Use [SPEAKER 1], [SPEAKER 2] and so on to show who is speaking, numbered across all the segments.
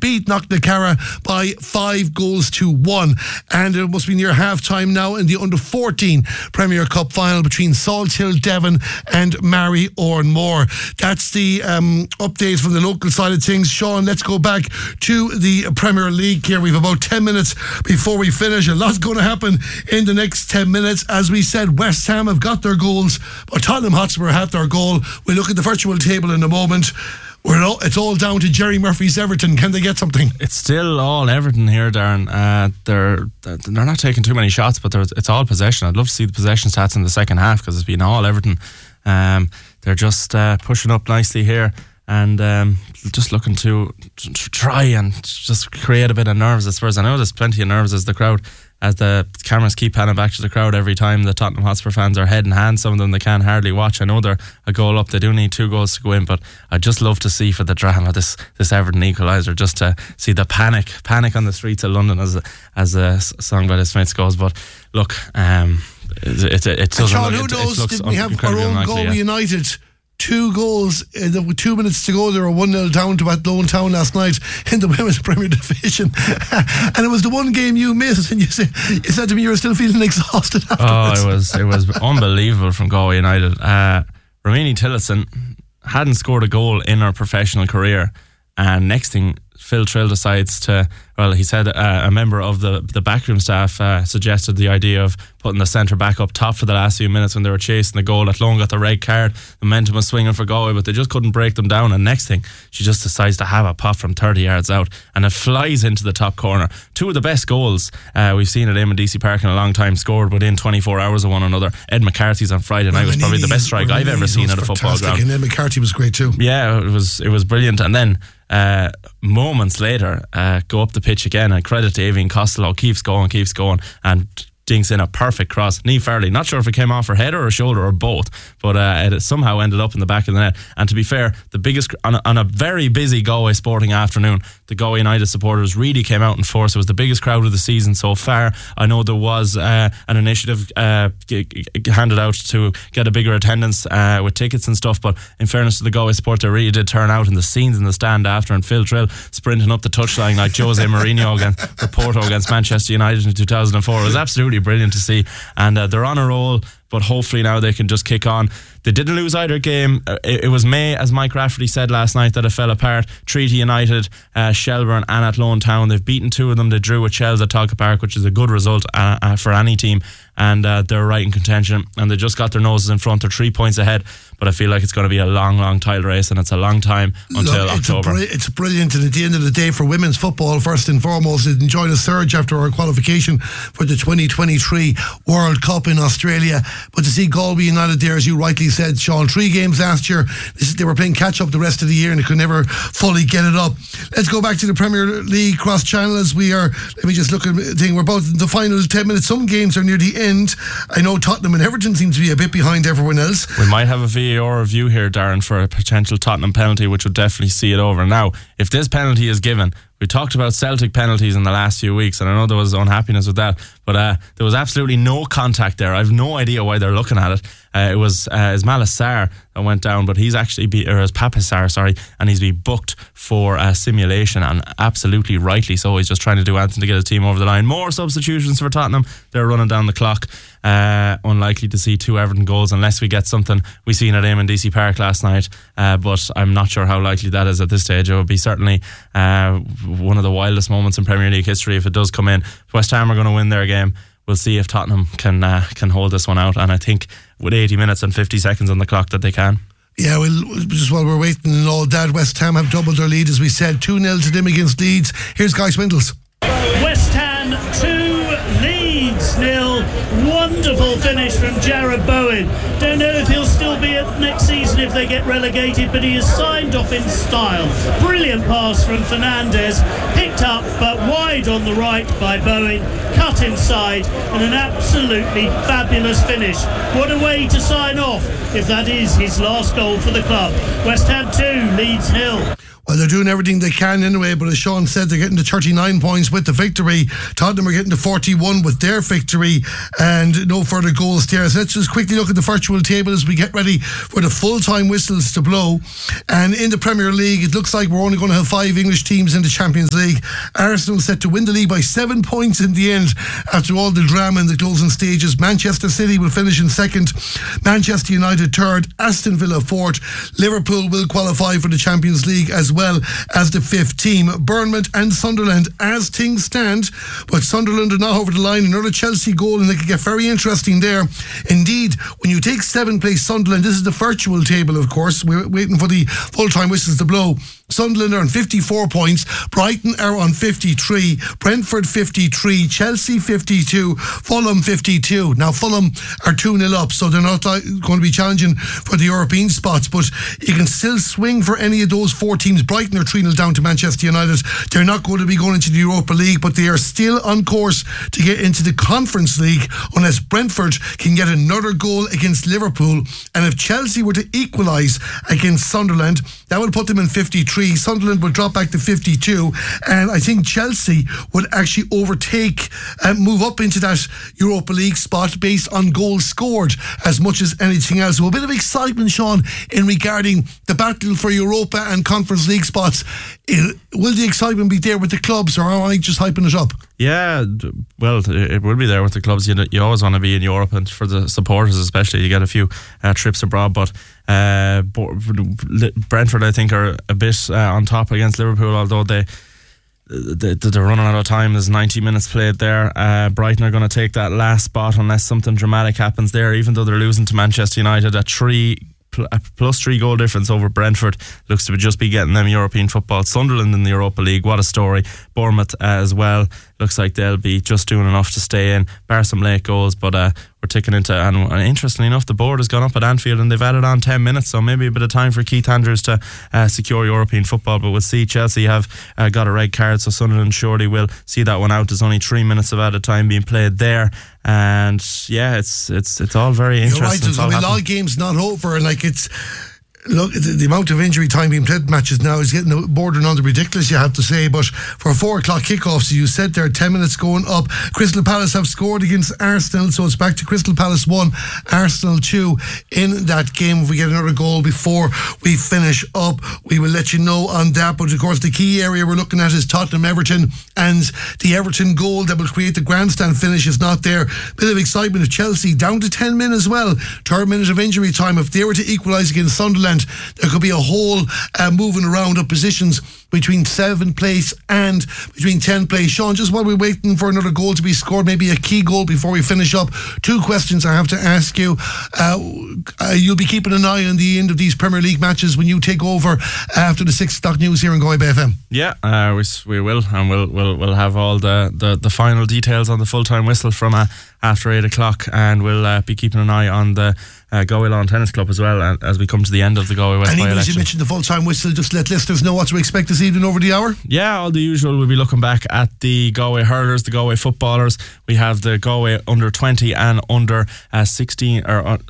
[SPEAKER 1] beat Knocknacarra by 5-1. And it must be near half-time now in the under-14 Premier Cup final between Salthill Devon and Mary Oranmore. That's the updates from the local side of things. Sean, let's go back to the Premier League here. We've about 10 minutes before we finish. A lot's going to happen in the next 10 minutes. As we said, West Ham have got their goals, but Tottenham Hotspur had their goal. We'll look at the virtual table in a moment. It's all down to Jerry Murphy's Everton. Can they get something?
[SPEAKER 2] It's still all Everton here, Darren. They're not taking too many shots, but it's all possession. I'd love to see the possession stats in the second half because it's been all Everton. They're just pushing up nicely here and just looking to try and just create a bit of nerves at Spurs. I know there's plenty of nerves as the cameras keep panning back to the crowd every time the Tottenham Hotspur fans are head in hand. Some of them they can't hardly watch. I know they're a goal up. They do need 2 goals to go in, but I'd just love to see for the drama this Everton equaliser, just to see the panic on the streets of London as a song by the Smiths goes. But look, it doesn't
[SPEAKER 1] Sean,
[SPEAKER 2] look,
[SPEAKER 1] who knows?
[SPEAKER 2] Didn't
[SPEAKER 1] we have our own Galway United? 2 goals with 2 minutes to go. They were 1-0 down to Athlone Town last night in the Women's Premier Division. And it was the one game you missed, and you said to me you were still feeling exhausted afterwards.
[SPEAKER 2] It was unbelievable from Galway United. Romini Tillotson hadn't scored a goal in her professional career, and next thing Phil Trill decides to, he said a member of the backroom staff suggested the idea of putting the centre back up top for the last few minutes when they were chasing the goal. Athlone got the red card. The momentum was swinging for Galway, but they just couldn't break them down. And next thing, she just decides to have a pop from 30 yards out, and it flies into the top corner. 2 of the best goals we've seen at Eamon DC Park in a long time, scored within 24 hours of one another. Ed McCarthy's on Friday night was probably the best strike I've ever seen at a football ground.
[SPEAKER 1] And Ed McCarthy was great too.
[SPEAKER 2] Yeah, it was brilliant. And then moments later, go up the pitch again, and credit to Avian Costello, keeps going, and dinks in a perfect cross. Niamh Farley, not sure if it came off her head or her shoulder or both, but it somehow ended up in the back of the net. And to be fair, the biggest on a very busy Galway sporting afternoon, the Galway United supporters really came out in force. It was the biggest crowd of the season so far. I know there was an initiative handed out to get a bigger attendance with tickets and stuff, but in fairness to the Galway support, they really did turn out, and the scenes in the stand after, and Phil Trill sprinting up the touchline like Jose Mourinho for Porto against Manchester United in 2004. It was absolutely brilliant to see, and they're on a roll, but hopefully now they can just kick on. They didn't lose either game. It was May, as Mike Rafferty said last night, that it fell apart. Treaty United, Shelbourne and Athlone Town, they've beaten 2 of them. They drew with Shells at Tolka Park, which is a good result for any team, and they're right in contention, and they just got their noses in front. They're 3 points ahead, but I feel like it's going to be a long title race, and it's a long time until October.
[SPEAKER 1] It's brilliant, and at the end of the day, for women's football, first and foremost, it enjoyed a surge after our qualification for the 2023 World Cup in Australia. But to see Galway United there, as you rightly said, Sean, 3 games last year, they were playing catch up the rest of the year, and they could never fully get it up. Let's go back to the Premier League cross channel as we are. Let me just look at the thing. We're about in the final 10 minutes. Some games are near the end. I know Tottenham and Everton seem to be a bit behind everyone else.
[SPEAKER 2] We might have a VAR review here, Darren, for a potential Tottenham penalty, which would definitely see it over. Now, if this penalty is given, we talked about Celtic penalties in the last few weeks, and I know there was unhappiness with that, but there was absolutely no contact there. I have no idea why they're looking at it. It was Ismaila Sarr that went down, but he's actually Papas Sarr, sorry, and he's been booked for simulation, and absolutely rightly so. He's just trying to do anything to get his team over the line. More substitutions for Tottenham. They're running down the clock. Unlikely to see 2 Everton goals unless we get something we seen at Eamon DC Park last night, but I'm not sure how likely that is at this stage. It would be certainly one of the wildest moments in Premier League history if it does come in. West Ham are going to win their game. We'll see if Tottenham can hold this one out, and I think with 80 minutes and 50 seconds on the clock that they can.
[SPEAKER 1] Yeah, well, just while we're waiting and all that, West Ham have doubled their lead, as we said, 2-0 to them against Leeds. Here's Guy Swindles.
[SPEAKER 3] West Ham 2, Leeds 0. Wonderful finish from Jared Bowen. Don't know if he'll still be at next season if they get relegated, but he has signed off in style. Brilliant pass from Fernandez, picked up but wide on the right by Bowen, cut inside, and an absolutely fabulous finish. What a way to sign off if that is his last goal for the club. West Ham 2, Leeds 0.
[SPEAKER 1] Well, they're doing everything they can anyway, but as Sean said, they're getting to 39 points with the victory. Tottenham are getting to 41 with their victory, and no further goals there. So let's just quickly look at the virtual table as we get ready for the full-time whistles to blow. And in the Premier League, it looks like we're only going to have 5 English teams in the Champions League. Arsenal set to win the league by 7 points in the end after all the drama in the closing stages. Manchester City will finish in second, Manchester United third, Aston Villa fourth. Liverpool will qualify for the Champions League as well as the 5th team. Bournemouth and Sunderland as things stand, but Sunderland are now over the line. Another Chelsea goal and it could get very interesting there. Indeed, when you take 7th place Sunderland, this is the virtual table, of course, we're waiting for the full-time whistles to blow. Sunderland are on 54 points, Brighton are on 53, Brentford 53, Chelsea 52, Fulham 52. Now Fulham are 2-0 up, so they're not going to be challenging for the European spots, but you can still swing for any of those 4 teams. Brighton are 3-0 down to Manchester United. They're not going to be going into the Europa League, but they are still on course to get into the Conference League unless Brentford can get another goal against Liverpool. And if Chelsea were to equalise against Sunderland, that would put them in 53. Sunderland would drop back to 52, and I think Chelsea would actually overtake and move up into that Europa League spot based on goals scored as much as anything else. So a bit of excitement, Sean, in regarding the battle for Europa and Conference League spots. Will the excitement be there with the clubs, or are I just hyping it up?
[SPEAKER 2] Yeah, well, it will be there with the clubs. You always want to be in Europe, and for the supporters especially, you get a few trips abroad. But Brentford, I think, are a bit on top against Liverpool, although they're running out of time. There's 90 minutes played there. Brighton are going to take that last spot unless something dramatic happens there, even though they're losing to Manchester United at plus 3 goal difference over Brentford. Looks to just be getting them European football. Sunderland in the Europa League, what a story. Bournemouth as well, looks like they'll be just doing enough to stay in, bar some late goals, but we're ticking into, and interestingly enough, the board has gone up at Anfield and they've added on 10 minutes, so maybe a bit of time for Keith Andrews to secure European football. But we'll see. Chelsea have got a red card, so Sunderland surely will see that one out. There's only 3 minutes of added time being played there, and yeah, it's all very interesting.
[SPEAKER 1] You're right, there's a lot of games not over, and look, the amount of injury time being played matches now is getting bordering on the ridiculous, you have to say. But for a 4 o'clock kickoff, so you said there, 10 minutes going up. Crystal Palace have scored against Arsenal, so it's back to Crystal Palace 1, Arsenal 2 in that game. If we get another goal before we finish up, we will let you know on that. But of course, the key area we're looking at is Tottenham-Everton, and the Everton goal that will create the grandstand finish is not there. Bit of excitement of Chelsea down to 10 men as well. 3rd minute of injury time. If they were to equalise against Sunderland, there could be a whole moving around of positions between 7th place and between 10th place. Sean, just while we're waiting for another goal to be scored, maybe a key goal before we finish up, 2 questions I have to ask you. You'll be keeping an eye on the end of these Premier League matches when you take over after the 6 o'clock news here on Galway Bay FM. Yeah,
[SPEAKER 2] we will, and we'll have all the final details on the full-time whistle from after 8 o'clock, and we'll be keeping an eye on the Galway Lawn Tennis Club as well as we come to the end of the Galway West by-election.
[SPEAKER 1] As you mentioned the full-time whistle, just let listeners know what to expect this evening over the hour.
[SPEAKER 2] Yeah, all the usual. We'll be looking back at the Galway hurlers, the Galway footballers. We have the Galway under 20 and under 16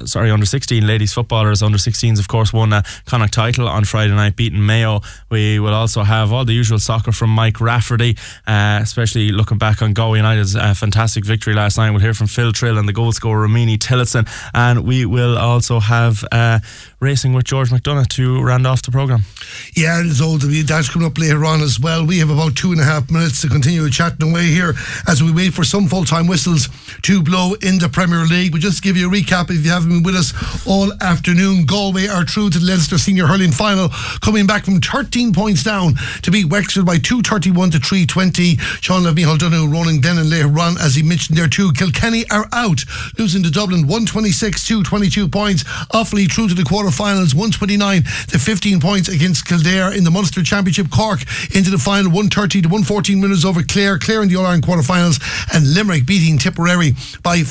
[SPEAKER 2] ladies footballers. Under 16s, of course, won a Connacht title on Friday night, beating Mayo. We will also have all the usual soccer from Mike Rafferty, especially looking back on Galway United's fantastic victory last night. We'll hear from Phil Trill and the goal scorer Romini Tillotson, and we will also have racing with George McDonough to round off the programme.
[SPEAKER 1] Yeah, that's coming up later on as well. We have about 2.5 minutes to continue chatting away here as we wait for some full-time whistles to blow in the Premier League. We'll just give you a recap if you haven't been with us all afternoon. Galway are through to the Leinster Senior Hurling Final, coming back from 13 points down to beat Wexford by 231 to 320. Sean Love-Micheál Donoghue, Ronan Glennon later on, as he mentioned there too. Kilkenny are out, losing to Dublin 126 to 22 points. Offaly through to the quarter-finals, 129 to 15 points against Kildare. In the Munster Championship, Cork into the final, 130 to 114 winners over Clare in the All-Ireland quarter-finals, and Limerick beating Tipperary by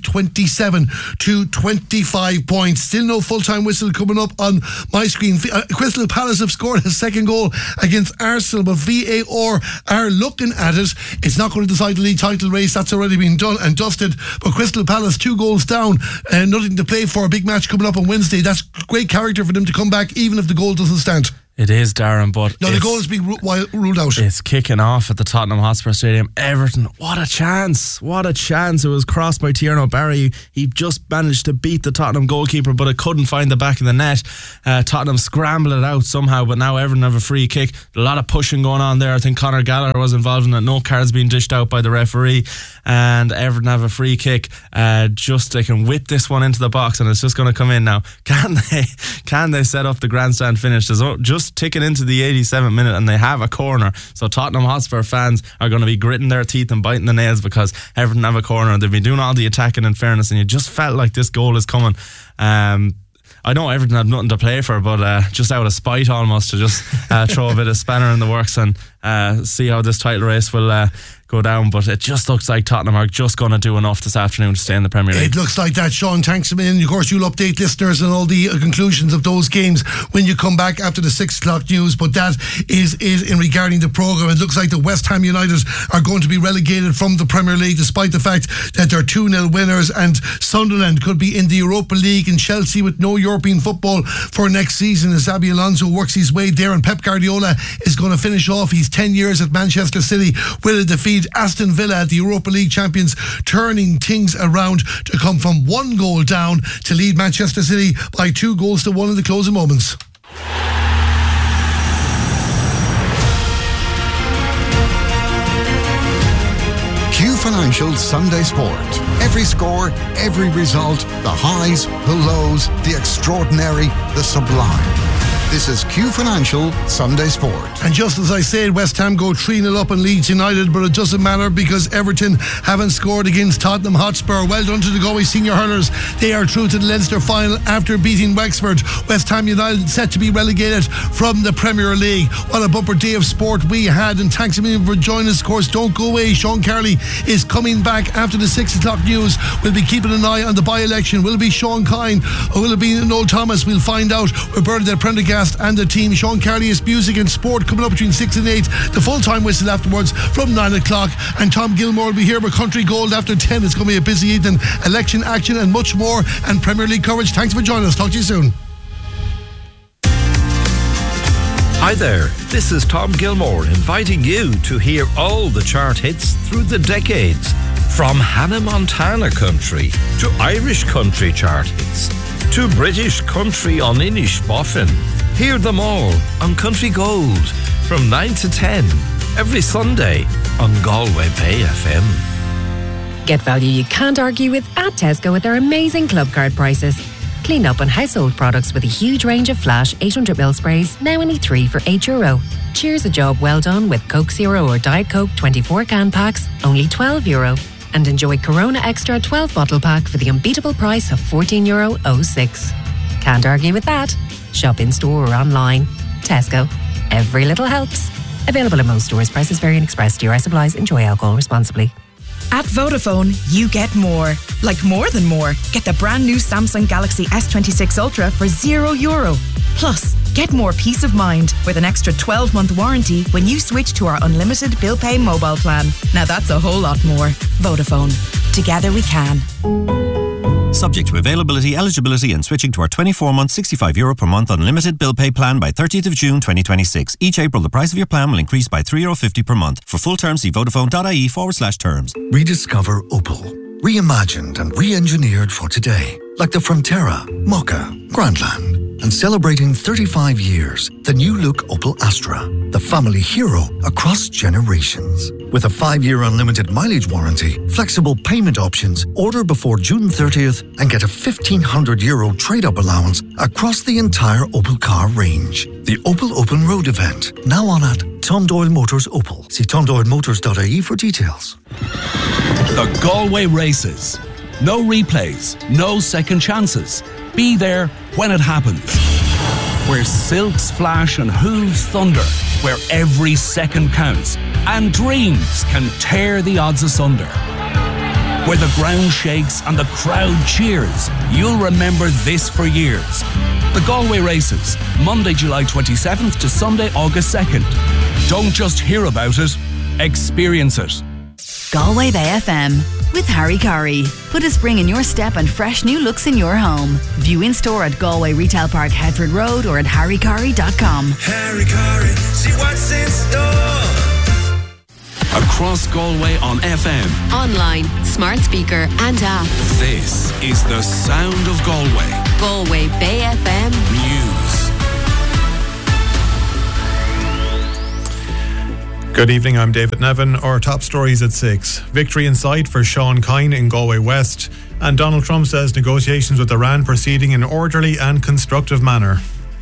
[SPEAKER 1] 527 to 25 points. Still no full-time whistle coming up on my screen. Crystal Palace have scored a second goal against Arsenal, but VAR are looking at it. It's not going to decide the league title race, that's already been done and dusted, but Crystal Palace 2 goals down and nothing to play for. A big match coming up on Wednesday. That's great character for them to come back even if the goal doesn't stand.
[SPEAKER 2] It is, Darren, but
[SPEAKER 1] no, the goal is being ruled out.
[SPEAKER 2] It's kicking off at the Tottenham Hotspur Stadium. Everton, what a chance. What a chance. It was crossed by Tierno Barry. He just managed to beat the Tottenham goalkeeper, but it couldn't find the back of the net. Tottenham scrambled it out somehow, but now Everton have a free kick. A lot of pushing going on there. I think Conor Gallagher was involved in it. No cards being dished out by the referee, and Everton have a free kick. Just they can whip this one into the box, and it's just going to come in now. Can they set up the grandstand finish? There's just ticking into the 87th minute, and they have a corner. So Tottenham Hotspur fans are going to be gritting their teeth and biting the nails because Everton have a corner, and they've been doing all the attacking in fairness, and you just felt like this goal is coming. I know Everton had nothing to play for, but just out of spite almost to just throw a bit of spanner in the works and see how this title race will go down. But it just looks like Tottenham are just going to do enough this afternoon to stay in the Premier League.
[SPEAKER 1] It looks like that, Sean. Thanks a million. Of course, you'll update listeners on all the conclusions of those games when you come back after the 6 o'clock news. But that is it in regarding the programme. It looks like the West Ham United are going to be relegated from the Premier League, despite the fact that they're 2-0 winners, and Sunderland could be in the Europa League, and Chelsea with no European football for next season as Xabi Alonso works his way there, and Pep Guardiola is going to finish off his 10 years at Manchester City with a defeat. Aston Villa, the Europa League champions, turning things around to come from 1 goal down to lead Manchester City by 2-1 in the closing moments.
[SPEAKER 4] Q Financial Sunday Sport. Every score, every result, the highs, the lows, the extraordinary, the sublime. This is Q Financial Sunday Sport.
[SPEAKER 1] And just as I said, West Ham go 3-0 up on Leeds United, but it doesn't matter because Everton haven't scored against Tottenham Hotspur. Well done to the Galway senior hurlers. They are through to the Leinster final after beating Wexford. West Ham United set to be relegated from the Premier League. What a bumper day of sport we had, and thanks a million for joining us. Of course, don't go away. Sean Carley is coming back after the 6 o'clock news. We'll be keeping an eye on the by-election. Will it be Sean Kine or will it be Noel Thomas? We'll find out. We're Bernadette Prendergast and the team. Sean Carley is music and sport coming up between 6 and 8. The full-time whistle afterwards from 9 o'clock. And Tom Gilmore will be here with Country Gold after 10. It's going to be a busy evening. Election action and much more, and Premier League coverage. Thanks for joining us. Talk to you soon.
[SPEAKER 5] Hi there, this is Tom Gilmore inviting you to hear all the chart hits through the decades. From Hannah Montana country to Irish country chart hits to British country on Inish Boffin. Hear them all on Country Gold from 9 to 10 every Sunday on Galway Bay FM.
[SPEAKER 6] Get value you can't argue with at Tesco with their amazing club card prices. Clean up on household products with a huge range of Flash 800ml sprays, now only €3 for €8. Cheers a job well done with Coke Zero or Diet Coke 24 can packs, only €12. And enjoy Corona Extra 12 bottle pack for the unbeatable price of €14.06. Can't argue with that. Shop in store or online. Tesco. Every little helps. Available in most stores. Prices vary and express. DRS applies. Enjoy alcohol responsibly.
[SPEAKER 7] At Vodafone, you get more. Like more than more. Get the brand new Samsung Galaxy S26 Ultra for €0. Plus, get more peace of mind with an extra 12-month warranty when you switch to our unlimited bill pay mobile plan. Now that's a whole lot more. Vodafone. Together we can.
[SPEAKER 8] Subject to availability, eligibility and switching to our 24-month €65 per month unlimited bill pay plan by 30th of June 2026. Each April, the price of your plan will increase by €3.50 per month. For full terms, see vodafone.ie/terms.
[SPEAKER 4] Rediscover Opel. Reimagined and re-engineered for today. Like the Frontera, Mokka, Grandland. And celebrating 35 years, the new look Opel Astra. The family hero across generations. With a 5-year unlimited mileage warranty, flexible payment options, order before June 30th and get a €1,500 trade-up allowance across the entire Opel car range. The Opel Open Road event, now on at Tom Doyle Motors Opel. See tomdoylemotors.ie for details.
[SPEAKER 9] The Galway Races. No replays, no second chances. Be there when it happens. Where silks flash and hooves thunder. Where every second counts and dreams can tear the odds asunder. Where the ground shakes and the crowd cheers. You'll remember this for years. The Galway Races, Monday, July 27th to Sunday, August 2nd. Don't just hear about it, experience it.
[SPEAKER 10] Galway Bay FM, with Harry Curry. Put a spring in your step and fresh new looks in your home. View in store at Galway Retail Park, Headford Road, or at harrycurry.com.
[SPEAKER 11] Harry Curry, see what's in store.
[SPEAKER 9] Across Galway on FM,
[SPEAKER 6] online, smart speaker and app.
[SPEAKER 9] this is the sound of Galway.
[SPEAKER 6] Galway Bay FM
[SPEAKER 9] News.
[SPEAKER 12] Good evening, I'm David Nevin. Our top stories at 6. Victory in sight for Sean Kine in Galway West. And Donald Trump says negotiations with Iran proceeding in an orderly and constructive manner.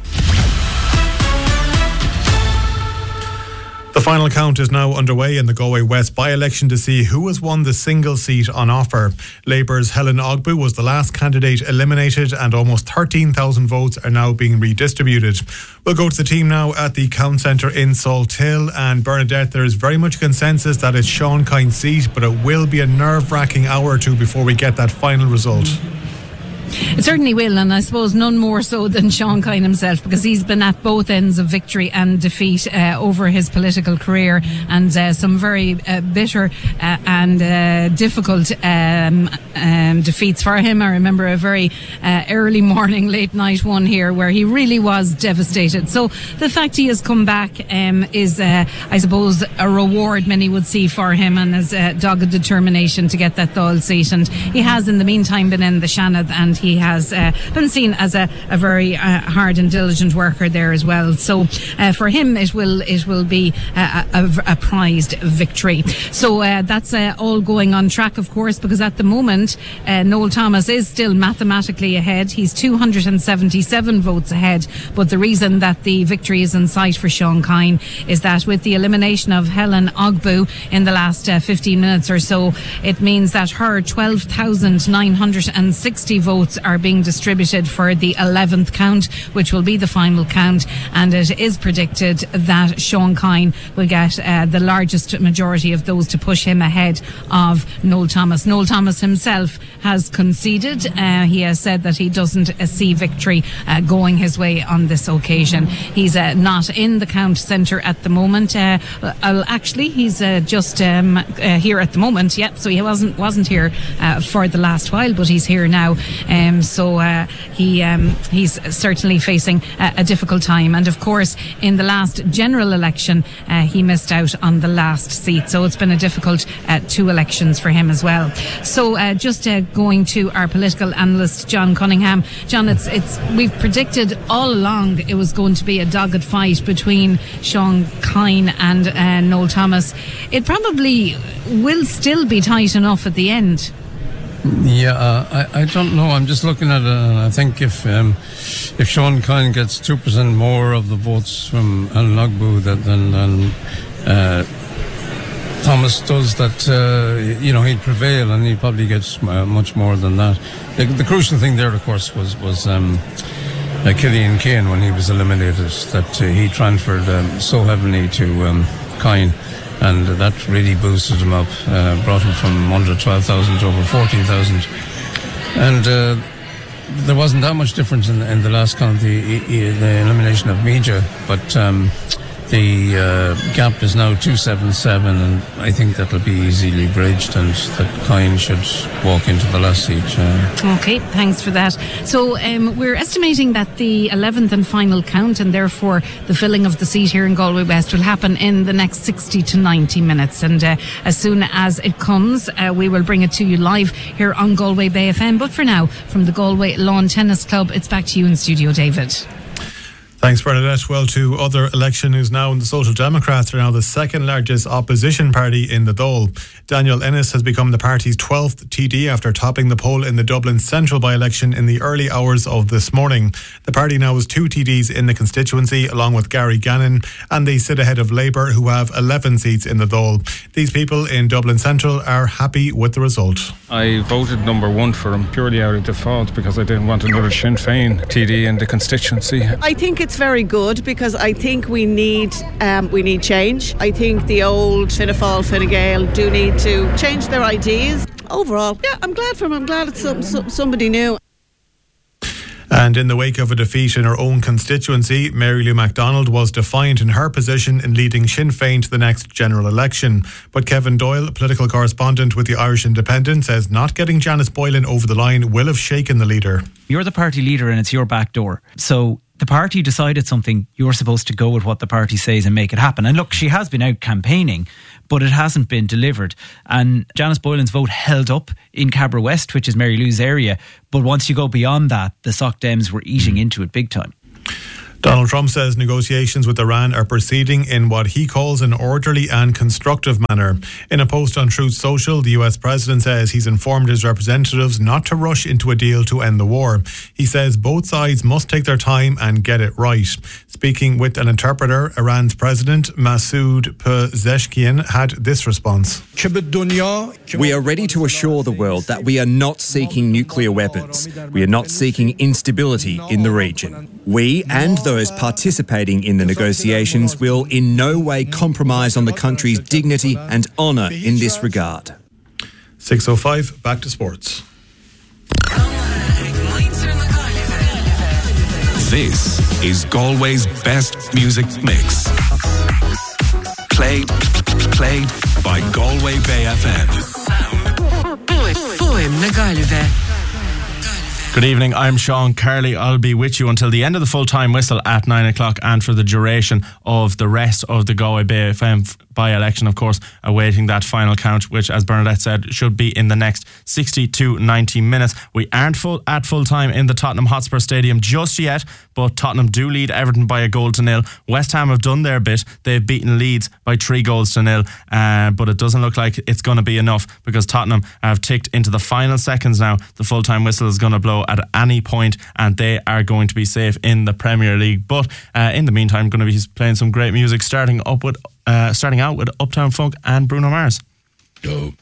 [SPEAKER 12] The final count is now underway in the Galway West by-election to see who has won the single seat on offer. Labour's Helen Ogbu was the last candidate eliminated, and almost 13,000 votes are now being redistributed. We'll go to the team now at the Count Centre in Salthill. And Bernadette, there is very much consensus that it's Sean Kine's seat, but it will be a nerve-wracking hour or two before we get that final result.
[SPEAKER 13] It certainly will, and I suppose none more so than Sean Kine himself, because he's been at both ends of victory and defeat over his political career, and some very bitter and difficult defeats for him. I remember a very early morning, late night one here where he really was devastated. So the fact he has come back is, I suppose, a reward many would see for him, and his dogged determination to get that Dáil seat. And he has in the meantime been in the Seanad, and he has been seen as a very hard and diligent worker there as well. So for him it will be a prized victory. So that's all going on track, of course, because at the moment Noel Thomas is still mathematically ahead. He's 277 votes ahead, but the reason that the victory is in sight for Sean Kine is that with the elimination of Helen Ogbu in the last 15 minutes or so, it means that her 12,960 votes are being distributed for the 11th count, which will be the final count, and it is predicted that Sean Kine will get the largest majority of those to push him ahead of Noel Thomas. Noel Thomas himself has conceded. He has said that he doesn't see victory going his way on this occasion. He's not in the Count Centre at the moment. Actually, he's just here at the moment. Yep, so he wasn't here for the last while, but he's here now. So he's certainly facing a difficult time. And of course, in the last general election, he missed out on the last seat. So it's been a difficult 2 elections for him as well. So just going to our political analyst, John Cunningham. John, we've predicted all along it was going to be a dogged fight between Sean Kine and Noel Thomas. It probably will still be tight enough at the end.
[SPEAKER 14] Yeah, I don't know. I'm just looking at it, and I think if Sean Kine gets 2% more of the votes from Helen Ogbu than Thomas does, that he'd prevail, and he probably gets much more than that. The crucial thing there, of course, was Killian Kane when he was eliminated, that he transferred so heavily to Kine. And that really boosted him up, brought him from under 12,000 to over 14,000. And there wasn't that much difference in the last count, the elimination of Meja, but the gap is now 277, and I think that'll be easily bridged, and that Kine should walk into the last seat.
[SPEAKER 13] Okay, thanks for that. So we're estimating that the 11th and final count, and therefore the filling of the seat here in Galway West, will happen in the next 60 to 90 minutes. And as soon as it comes, we will bring it to you live here on Galway Bay FM. But for now, from the Galway Lawn Tennis Club, it's back to you in studio, David.
[SPEAKER 12] Thanks, Bernadette. Well, to other election news now, and the Social Democrats are now the second largest opposition party in the Dáil. Daniel Ennis has become the party's 12th TD after topping the poll in the Dublin Central by-election in the early hours of this morning. The party now has 2 TDs in the constituency, along with Gary Gannon, and they sit ahead of Labour, who have 11 seats in the Dáil. These people in Dublin Central are happy with the result.
[SPEAKER 15] I voted number 1 for him purely out of default because I didn't want another Sinn Féin TD in the constituency.
[SPEAKER 16] I think it's very good because I think we need change. I think the old Fianna Fáil, Fine Gael do need to change their ideas. Overall, yeah, I'm glad for him. I'm glad it's somebody new.
[SPEAKER 12] And in the wake of a defeat in her own constituency, Mary Lou MacDonald was defiant in her position in leading Sinn Féin to the next general election. But Kevin Doyle, political correspondent with the Irish Independent, says not getting Janice Boylan over the line will have shaken the leader.
[SPEAKER 17] You're the party leader and it's your back door. So the party decided something, you're supposed to go with what the party says and make it happen. And look, she has been out campaigning, but it hasn't been delivered. And Janice Boylan's vote held up in Cabra West, which is Mary Lou's area. But once you go beyond that, the Soc Dems were eating into it big time.
[SPEAKER 12] Donald Trump says negotiations with Iran are proceeding in what he calls an orderly and constructive manner. In a post on Truth Social, the US president says he's informed his representatives not to rush into a deal to end the war. He says both sides must take their time and get it right. Speaking with an interpreter, Iran's president Masoud Pezeshkian had this response.
[SPEAKER 18] We are ready to assure the world that we are not seeking nuclear weapons. We are not seeking instability in the region. We and those participating in the negotiations will in no way compromise on the country's dignity and honour in this regard.
[SPEAKER 12] 6:05, back to sports.
[SPEAKER 19] This is Galway's best music mix. Played by Galway Bay FM.
[SPEAKER 20] Foim na Gaillimhe.
[SPEAKER 2] Good evening, I'm Sean Carley. I'll be with you until the end of the full-time whistle at 9 o'clock and for the duration of the rest of the Galway Bay FM by-election, of course, awaiting that final count, which, as Bernadette said, should be in the next 60 to 90 minutes. We aren't at full-time in the Tottenham Hotspur Stadium just yet, but Tottenham do lead Everton by 1-0. West Ham have done their bit. They've beaten Leeds by 3-0, but it doesn't look like it's going to be enough because Tottenham have ticked into the final seconds now. The full-time whistle is going to blow at any point and they are going to be safe in the Premier League. But in the meantime, going to be playing some great music, starting out with Uptown Funk and Bruno Mars.
[SPEAKER 19] Yo.